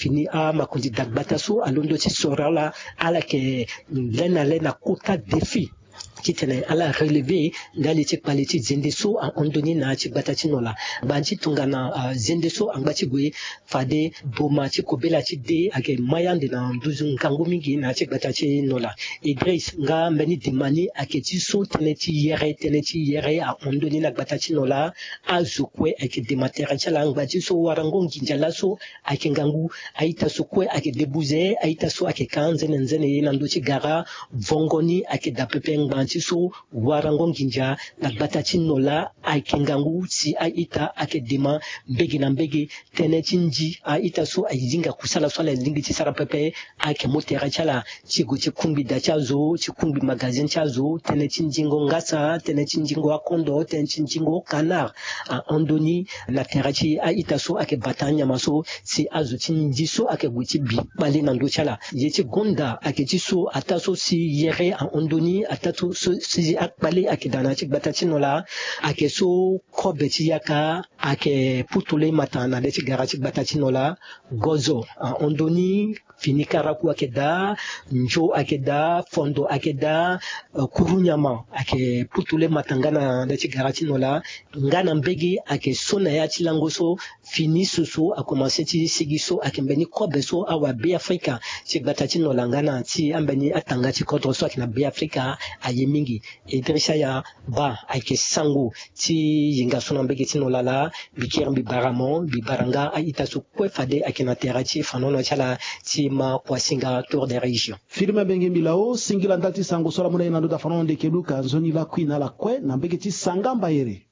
fini a makundi dagbataso alondo ti sorala ala ke lena kota défi kitene ala relevé ngali ti kpaliti zendeso a ondoni na ti gbata nola banti tungana zendeso angbati gwe fade boma ti kobela ti de ake mayande na nduzu nkangu mingi na ti gbata nola e grace nga mbeni demani ake ti so tene ti yere a ondoni na gbata nola azukwe ake dematere chala ngbati so warango nginjala so ake ngangu aita so kwe ake debuze aita so ake kanzene na ndo ti gara vongoni ake dapepe ngbanti so warango nginja na gbata nola ake ngangu si aita ake dema mbege na mbege tene tinji aita so aidinga kusala swala lingi ti sara pepe ake motera chala chigo ti kumbi da chazo ti kumbi magazine chazo tene tinjingo ngasa tene tinjingo akondo tene tinjingo kanar a ondoni na tera ti aita so ake batanya maso si azu tinji so ake guti bi bale na ndo chala yeti gonda ake ti so ataso si yere a ondoni atato so si akbale ake dana ti gbata nola ake so kobe ti yaka ake putule matana de ti gara ti gbata nola gozo a ondoni fini karaku ake da njo ake da fondo ake da kurunyama ake putule matangana de ti gara ti nola ngana mbege ake sona ya ti lango so fini susu a commencé ti sigi so ake mbeni kobe so awa be afrika ti gbata nola ngana ti ambeni atanga ti kodro so ake na be afrika aye mingi Idrissa ya ba ake sango ti yinga sona mbege ti nola la bikir bibaramo bibaranga aita so kwe fade ake na tera ti fanono chala ti ma kwasinga tour des régions firma benge milao singila ndati sango sola muna ina ndo da fanono de keluka nzoni la kwina la kwe na mbege ti sanga mbayere